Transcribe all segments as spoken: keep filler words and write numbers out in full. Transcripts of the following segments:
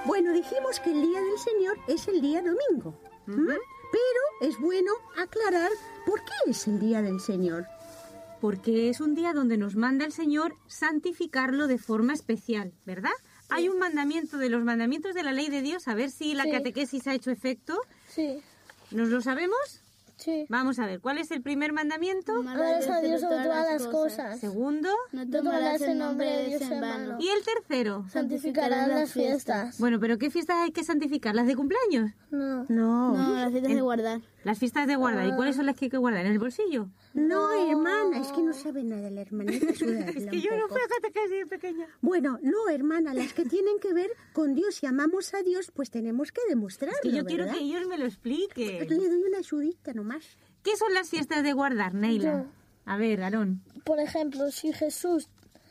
Bueno, dijimos que el día del Señor es el día domingo. ¿Mm? Uh-huh. Pero es bueno aclarar por qué es el día del Señor. Porque es un día donde nos manda el Señor santificarlo de forma especial, ¿verdad? Sí. Hay un mandamiento de los mandamientos de la ley de Dios, a ver si la sí. catequesis ha hecho efecto. Sí. ¿Nos lo sabemos? Sí. Vamos a ver, ¿cuál es el primer mandamiento? Amarás a Dios sobre todas las cosas. Segundo, no tomarás el nombre de Dios en vano. Y el tercero, santificarás las fiestas. Bueno, pero ¿qué fiestas hay que santificar? ¿Las de cumpleaños? No. No, no las fiestas en, de guardar. Las fiestas de guardar. Ah. ¿Y cuáles son las que hay que guardar? ¿En el bolsillo? No, hermana, es que no sabe nada la hermanita. Es que yo no fui a catequesis pequeña. Bueno, no, hermana, las que tienen que ver con Dios y amamos a Dios, pues tenemos que demostrarlo, Es que yo ¿verdad? quiero que ellos me lo expliquen. Pues le doy una ayudita nomás. ¿Qué son las fiestas de guardar, Neila? Yo. A ver, Aarón. Por ejemplo, si Jesús,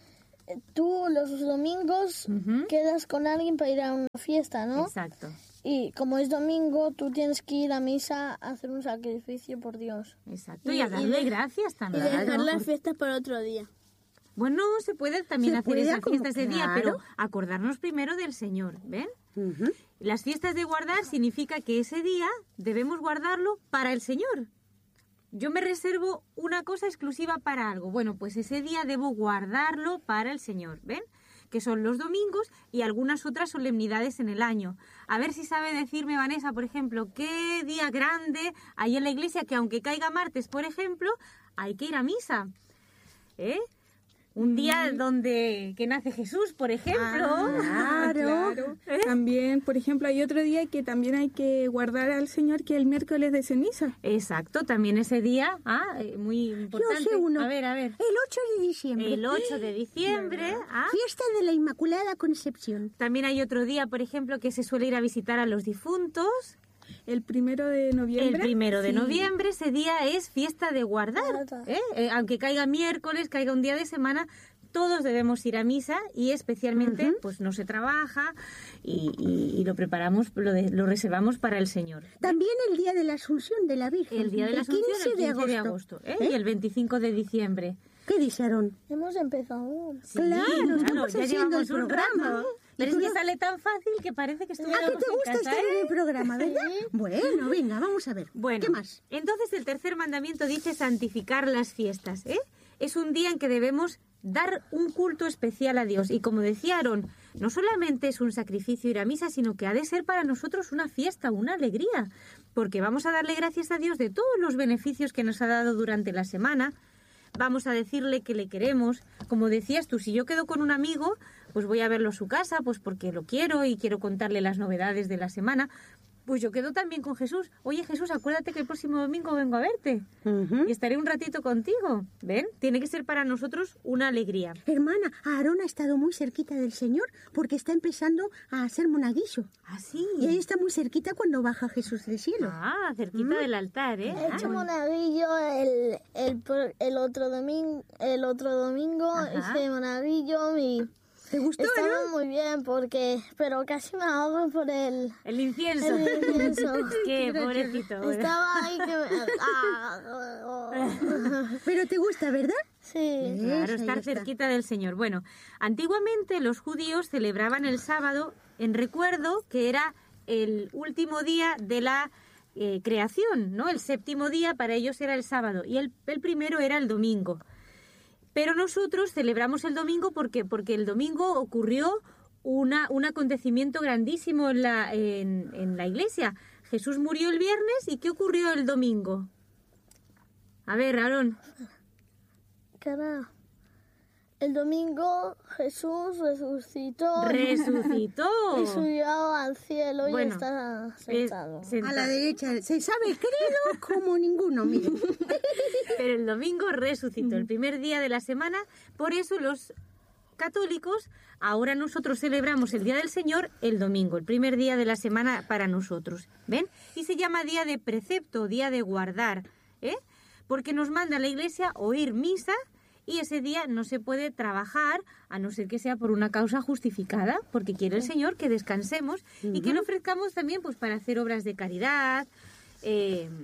tú los domingos uh-huh. quedas con alguien para ir a una fiesta, ¿no? Exacto. Y como es domingo, tú tienes que ir a misa a hacer un sacrificio por Dios. Exacto, y, y a darle y de, gracias también. Y dejar ¿no? las fiestas para otro día. Bueno, se puede también se hacer puede esas como, fiestas de claro. día, pero acordarnos primero del Señor, ¿ven? Uh-huh. Las fiestas de guardar significa que ese día debemos guardarlo para el Señor. Yo me reservo una cosa exclusiva para algo. Bueno, pues ese día debo guardarlo para el Señor, ¿ven? Que son los domingos y algunas otras solemnidades en el año. A ver si sabe decirme, Vanessa, por ejemplo, qué día grande hay en la iglesia que aunque caiga martes, por ejemplo, hay que ir a misa. ¿Eh? Un día mm. donde que nace Jesús, por ejemplo. Ah, claro. ¿Eh? También, por ejemplo, hay otro día que también hay que guardar al Señor, que es el miércoles de ceniza. Exacto, también ese día, ah, muy importante. Yo sé uno. A ver, a ver. El ocho de diciembre. El ocho de diciembre. Ah. Fiesta de la Inmaculada Concepción. También hay otro día, por ejemplo, que se suele ir a visitar a los difuntos. El primero de noviembre. El primero de sí. noviembre, ese día es fiesta de guardar. ¿eh? Eh, aunque caiga miércoles, caiga un día de semana, todos debemos ir a misa y especialmente, uh-huh. pues no se trabaja y, y, y lo preparamos, lo, de, lo reservamos para el Señor. También el día de la Asunción de la Virgen. El día de la Asunción, quince el quince de agosto. De agosto ¿eh? ¿Eh? Y el veinticinco de diciembre. ¿Qué dijeron? Hemos empezado. Sí, claro, claro, estamos ya haciendo el un programa. Rato, pero es que sale tan fácil que parece que estuviéramos ¿A qué te gusta en casa, estar ¿eh? en el programa, verdad? Sí. Bueno, venga, vamos a ver. Bueno, ¿qué más? Entonces el tercer mandamiento dice santificar las fiestas, ¿eh? Es un día en que debemos dar un culto especial a Dios. Y como decía Aarón, no solamente es un sacrificio ir a misa, sino que ha de ser para nosotros una fiesta, una alegría. Porque vamos a darle gracias a Dios de todos los beneficios que nos ha dado durante la semana. Vamos a decirle que le queremos. Como decías tú, si yo quedo con un amigo, pues voy a verlo a su casa, pues porque lo quiero y quiero contarle las novedades de la semana. Pues yo quedo también con Jesús. Oye, Jesús, acuérdate que el próximo domingo vengo a verte. Uh-huh. Y estaré un ratito contigo. ¿Ven? Tiene que ser para nosotros una alegría. Hermana, Aarón ha estado muy cerquita del Señor porque está empezando a hacer monaguillo. ¿Ah, sí? Y ahí está muy cerquita cuando baja Jesús del cielo. Ah, cerquita uh-huh. del altar, ¿eh? He hecho ah, monaguillo el, el, el, otro domingo. El otro domingo Ajá. hice monaguillo y... ¿Te gustó? Estaba ¿no? muy bien porque, pero casi me ahogo por el... El incienso. El incienso. Qué pobrecito. Estaba ahí que me... Pero te gusta, ¿verdad? Sí. Claro, estar cerquita del Señor. Bueno, antiguamente los judíos celebraban el sábado en recuerdo que era el último día de la eh, creación, ¿no? El séptimo día para ellos era el sábado y el, el primero era el domingo. Pero nosotros celebramos el domingo porque, porque el domingo ocurrió una, un acontecimiento grandísimo en la, en, en la iglesia. Jesús murió el viernes y ¿qué ocurrió el domingo? A ver, Aarón. Cara, el domingo Jesús resucitó. Resucitó. Y subió al cielo bueno, y está sentado. sentado. A la derecha. Se sabe el credo como ninguno, miren. Pero el domingo resucitó, el primer día de la semana. Por eso los católicos, ahora nosotros celebramos el Día del Señor el domingo, el primer día de la semana para nosotros. ¿Ven? Y se llama día de precepto, día de guardar, ¿eh? Porque nos manda la Iglesia oír misa y ese día no se puede trabajar a no ser que sea por una causa justificada, porque quiere el Señor que descansemos uh-huh. y que lo ofrezcamos también pues para hacer obras de caridad, eh,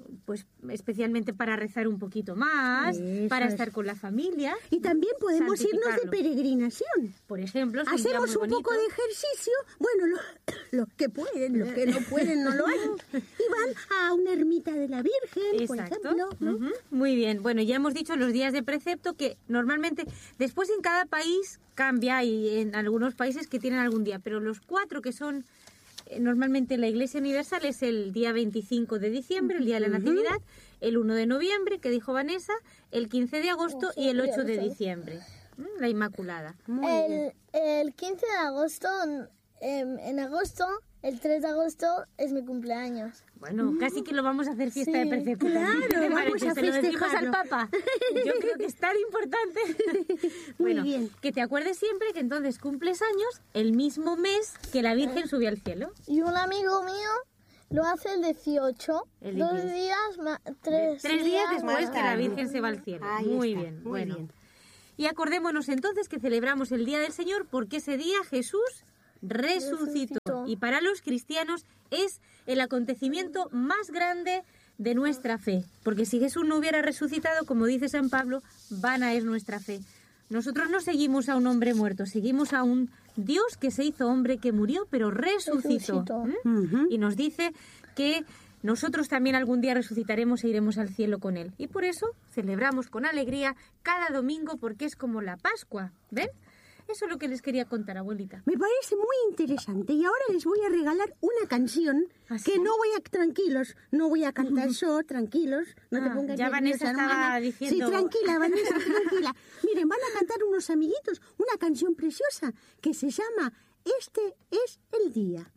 pues especialmente para rezar un poquito más, Eso para es. estar con la familia. Y también podemos irnos de Santificarlo. peregrinación. Por ejemplo, es un día Hacemos muy un poco bonito. de ejercicio, bueno, lo- los que pueden, los que no pueden no lo hacen. Y van a una ermita de la Virgen, por Exacto. ejemplo, ¿no? Ujú. Muy bien. Bueno, ya hemos dicho los días de precepto que normalmente, después en cada país cambia y en algunos países que tienen algún día, pero los cuatro que son eh, normalmente la Iglesia Universal es el día veinticinco de diciembre, el día de la Natividad, el uno de noviembre, que dijo Vanessa, el quince de agosto y el ocho de diciembre, ¿m? La Inmaculada. Muy bien. El, el quince de agosto, em, en agosto, el tres de agosto es mi cumpleaños. Bueno, casi que lo vamos a hacer fiesta de Sí, precepto. claro, también. ¿Qué te vamos parece? a Se lo decimos al festejarlo. Papa. Yo creo que es tan importante. Muy Bueno, bien. que te acuerdes siempre que entonces cumples años el mismo mes que la Virgen subió al cielo. Y un amigo mío lo hace el dieciocho, El dos dieciocho. días, ma- tres, Tres días después más que la tarde. Virgen se va al cielo. Ahí Muy está, bien, muy bueno. bien. Y acordémonos entonces que celebramos el Día del Señor porque ese día Jesús resucitó. Resucitó. Y para los cristianos es el acontecimiento más grande de nuestra fe. Porque si Jesús no hubiera resucitado, como dice San Pablo, vana es nuestra fe. Nosotros no seguimos a un hombre muerto, seguimos a un Dios que se hizo hombre, que murió, pero resucitó. Resucitó. ¿Mm? Ujú. Y nos dice que nosotros también algún día resucitaremos e iremos al cielo con Él. Y por eso celebramos con alegría cada domingo porque es como la Pascua. ¿Ven? Eso es lo que les quería contar, abuelita. Me parece muy interesante y ahora les voy a regalar una canción ¿Ah, sí? que no voy a, tranquilos, no voy a cantar yo, tranquilos, no te Ah, pongas ya Vanessa nerviosa, estaba hermana. diciendo- Sí, tranquila, Vanessa, tranquila. Miren, van a cantar unos amiguitos una canción preciosa que se llama Este es el día.